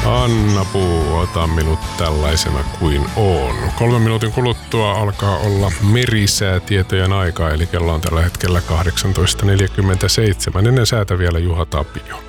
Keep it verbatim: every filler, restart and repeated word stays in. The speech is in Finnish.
Anna Puu, ota minut tällaisena kuin oon. Kolmen minuutin kuluttua alkaa olla merisäätietojen aika, eli kello on tällä hetkellä kahdeksantoista neljäkymmentäseitsemän. Ennen säätä vielä Juha Tapio.